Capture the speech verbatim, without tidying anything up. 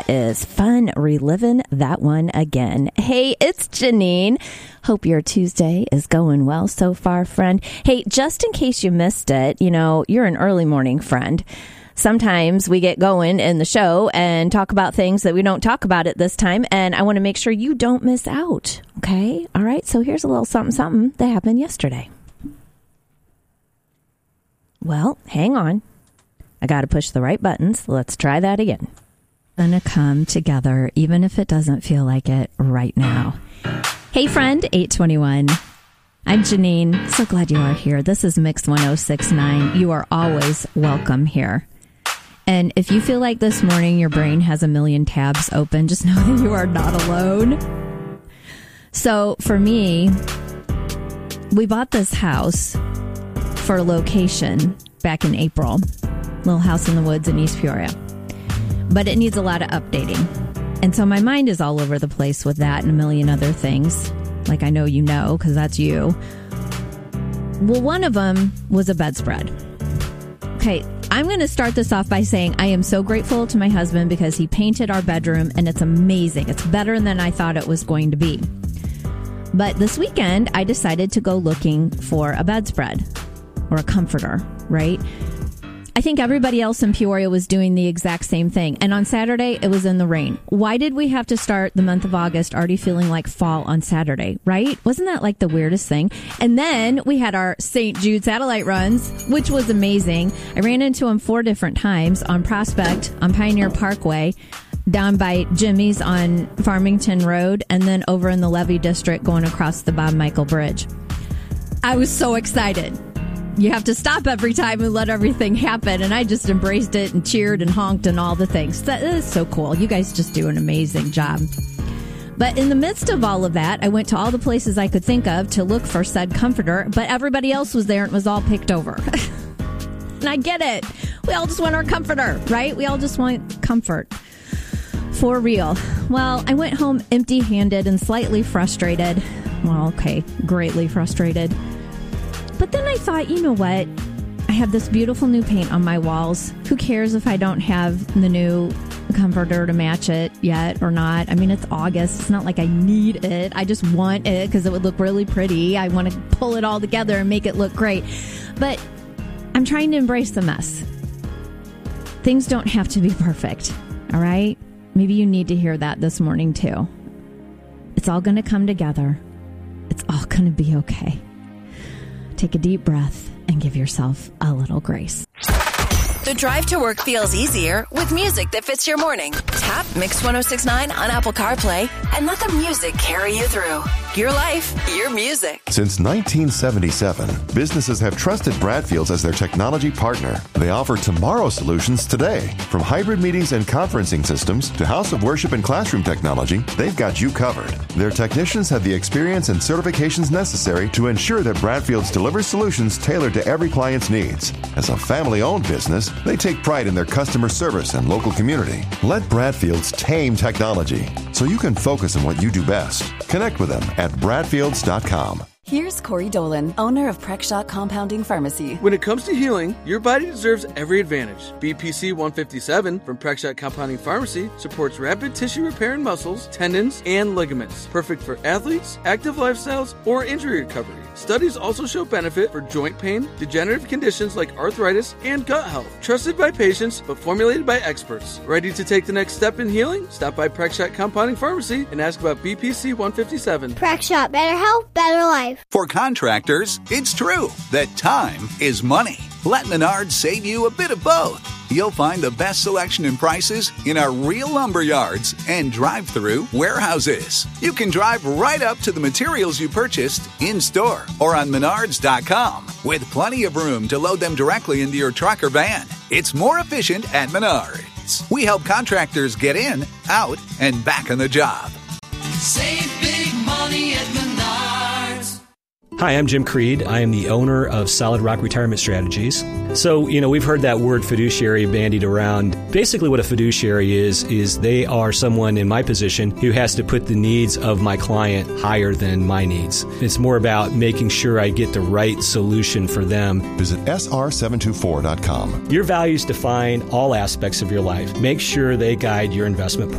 is fun reliving that one again. Hey, it's Janine. Hope your Tuesday is going well so far, friend. Hey, just in case you missed it, you know, you're an early morning friend. Sometimes we get going in the show and talk about things that we don't talk about at this time, and I want to make sure you don't miss out, okay? All right, so here's a little something something that happened yesterday. Well, hang on. I got to push the right buttons. Let's try that again. Gonna come together, even if it doesn't feel like it right now. Hey, friend, eight twenty-one. I'm Janine. So glad you are here. This is Mix one oh six point nine. You are always welcome here. And if you feel like this morning your brain has a million tabs open, just know that you are not alone. So for me, we bought this house for location back in April. Little house in the woods in East Peoria. But it needs a lot of updating. And so my mind is all over the place with that and a million other things. Like I know you know, because that's you. Well, one of them was a bedspread. Okay, I'm going to start this off by saying I am so grateful to my husband because he painted our bedroom and it's amazing. It's better than I thought it was going to be. But this weekend, I decided to go looking for a bedspread or a comforter, right? I think everybody else in Peoria was doing the exact same thing. And on Saturday, it was in the rain. Why did we have to start the month of August already feeling like fall on Saturday, right? Wasn't that like the weirdest thing? And then we had our Saint Jude satellite runs, which was amazing. I ran into them four different times on Prospect, on Pioneer Parkway, down by Jimmy's on Farmington Road, and then over in the Levy District going across the Bob Michael Bridge. I was so excited. You have to stop every time and let everything happen. And I just embraced it and cheered and honked and all the things. That is so cool. You guys just do an amazing job. But in the midst of all of that, I went to all the places I could think of to look for said comforter, but everybody else was there and it was all picked over. And I get it. We all just want our comforter, right? We all just want comfort. For real. Well, I went home empty-handed and slightly frustrated. Well, okay, greatly frustrated. But then I thought, you know what? I have this beautiful new paint on my walls. Who cares if I don't have the new comforter to match it yet or not? I mean, it's August. It's not like I need it. I just want it because it would look really pretty. I want to pull it all together and make it look great. But I'm trying to embrace the mess. Things don't have to be perfect, all right? Maybe you need to hear that this morning, too. It's all going to come together. It's all going to be okay. Take a deep breath and give yourself a little grace. The drive to work feels easier with music that fits your morning. Tap Mix one oh six point nine on Apple CarPlay and let the music carry you through. Your life, your music. Since nineteen seventy-seven, businesses have trusted Bradfields as their technology partner. They offer tomorrow solutions today. From hybrid meetings and conferencing systems to house of worship and classroom technology, they've got you covered. Their technicians have the experience and certifications necessary to ensure that Bradfields delivers solutions tailored to every client's needs. As a family-owned business, they take pride in their customer service and local community. Let Bradfields tame technology so you can focus on what you do best. Connect with them at bradfields dot com. Here's Corey Dolan, owner of Prexshot Compounding Pharmacy. When it comes to healing, your body deserves every advantage. B P C one fifty-seven from Prexshot Compounding Pharmacy supports rapid tissue repair in muscles, tendons, and ligaments. Perfect for athletes, active lifestyles, or injury recovery. Studies also show benefit for joint pain, degenerative conditions like arthritis, and gut health. Trusted by patients, but formulated by experts. Ready to take the next step in healing? Stop by Prexshot Compounding Pharmacy and ask about B P C one fifty-seven. Prexshot, better health, better life. For contractors, it's true that time is money. Let Menards save you a bit of both. You'll find the best selection and prices in our real lumber yards and drive-through warehouses. You can drive right up to the materials you purchased in-store or on menards dot com with plenty of room to load them directly into your truck or van. It's more efficient at Menards. We help contractors get in, out, and back on the job. Save big money at Menards. Hi, I'm Jim Creed. I am the owner of Solid Rock Retirement Strategies. So, you know, we've heard that word fiduciary bandied around. Basically what a fiduciary is, is they are someone in my position who has to put the needs of my client higher than my needs. It's more about making sure I get the right solution for them. Visit S R seven two four dot com. Your values define all aspects of your life. Make sure they guide your investment